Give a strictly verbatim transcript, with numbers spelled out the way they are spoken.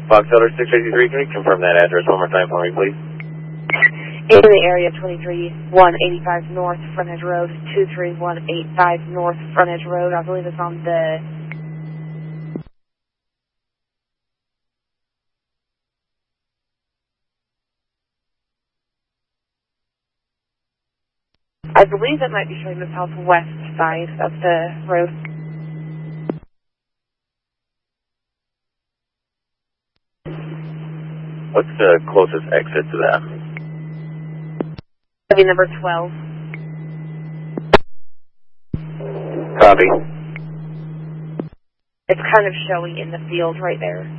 Fox Elder six eighty-three, can you confirm that address one more time for me, please? In the area, twenty-three one eighty-five North Frontage Road, two three one eight five North Frontage Road. I believe it's on the... I believe it might be showing the southwest side of the road. What's the closest exit to that? That'd be number twelve. Copy. It's kind of showing in the field right there.